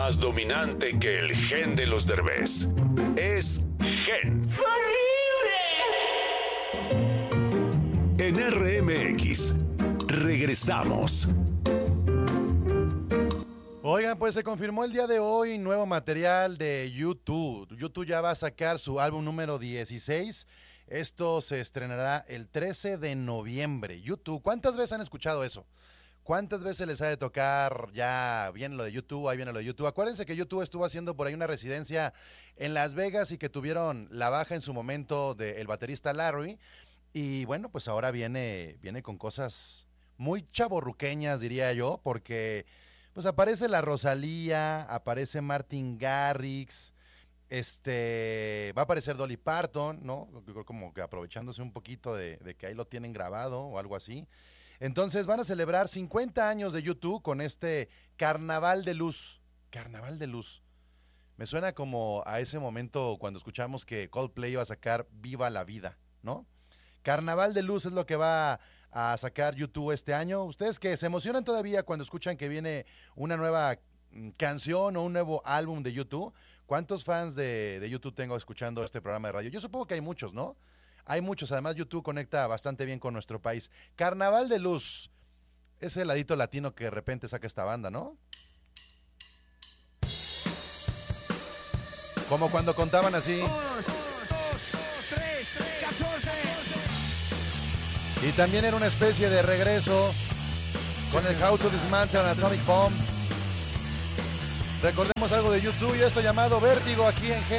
más dominante que el gen de los Derbez. Es Gen. En RMX, regresamos. Oigan, pues se confirmó el día de hoy nuevo material de U2. U2 ya va a sacar su álbum número 16. Esto se estrenará el 13 de noviembre. U2, ¿cuántas veces han escuchado eso? ¿Cuántas veces les ha de tocar? Ya viene lo de U2, ahí viene lo de U2. Acuérdense que U2 estuvo haciendo por ahí una residencia en Las Vegas y que tuvieron la baja en su momento del baterista Larry. Y bueno, pues ahora viene con cosas muy chavorruqueñas, diría yo, porque pues aparece la Rosalía, aparece Martin Garrix, va a aparecer Dolly Parton, ¿no? Como que aprovechándose un poquito de que ahí lo tienen grabado o algo así. Entonces van a celebrar 50 años de U2 con este Carnaval de Luz. Carnaval de Luz. Me suena como a ese momento cuando escuchamos que Coldplay iba a sacar Viva la Vida, ¿no? Carnaval de Luz es lo que va a sacar U2 este año. ¿Ustedes que se emocionan todavía cuando escuchan que viene una nueva canción o un nuevo álbum de U2? ¿Cuántos fans de U2 tengo escuchando este programa de radio? Yo supongo que hay muchos, ¿no? Hay muchos, además U2 conecta bastante bien con nuestro país. Carnaval de Luz, ese ladito latino que de repente saca esta banda, ¿no? Como cuando contaban así. Y también era una especie de regreso con el How to Dismantle an Atomic Bomb. Recordemos algo de U2 y esto llamado Vértigo aquí en G.